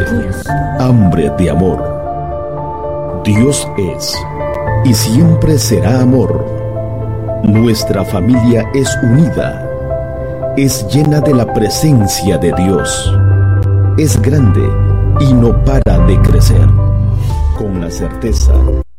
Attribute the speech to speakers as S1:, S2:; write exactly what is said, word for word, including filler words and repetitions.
S1: hambre de amor. Dios es y siempre será amor. Nuestra familia es unida, es llena de la presencia de Dios, es grande y no para de crecer, con la certeza